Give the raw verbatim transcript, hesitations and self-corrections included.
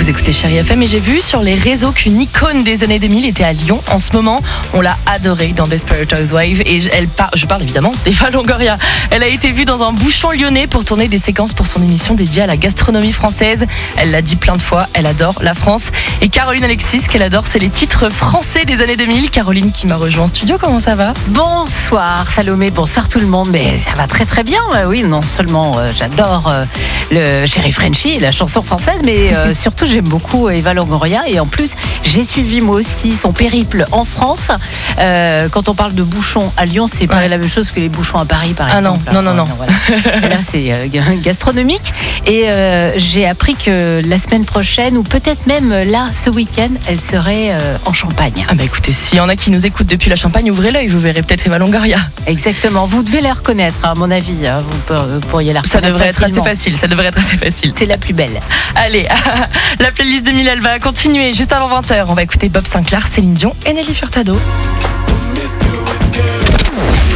Vous écoutez Chérie F M et j'ai vu sur les réseaux qu'une icône des années deux mille était à Lyon en ce moment. On l'a adorée dans Desperate Housewives et elle par... je parle évidemment d'Eva Longoria. Elle a été vue dans un bouchon lyonnais pour tourner des séquences pour son émission dédiée à la gastronomie française. Elle l'a dit plein de fois, elle adore la France. Et Caroline Alexis, ce qu'elle adore, c'est les titres français des années deux mille. Caroline qui m'a rejoint en studio, comment ça va ? Bonsoir Salomé, bonsoir tout le monde. Mais ça va très très bien. Oui, non seulement euh, j'adore euh, le Chéri Frenchie, la chanson française, mais euh, surtout j'aime beaucoup Eva Longoria. Et en plus, j'ai suivi moi aussi son périple en France. Euh, quand on parle de bouchons à Lyon, c'est pas Ouais. la même chose que les bouchons à Paris, par Ah exemple. non, non, non, non. Voilà. Là, c'est euh, gastronomique. Et euh, j'ai appris que la semaine prochaine, ou peut-être même là, ce week-end, elle serait euh, en Champagne. Ah bah écoutez, s'il y en a qui nous écoutent depuis la Champagne, ouvrez l'œil, vous verrez peut-être Eva Longoria. Exactement. Vous devez la reconnaître, à mon avis. hein. Vous pour- pourriez la Ça reconnaître devrait être assez facilement. facile, ça devrait être assez facile. C'est la plus belle. Allez, la playlist deux mille, elle va continuer juste avant vingt heures. On va écouter Bob Sinclair, Céline Dion et Nelly Furtado.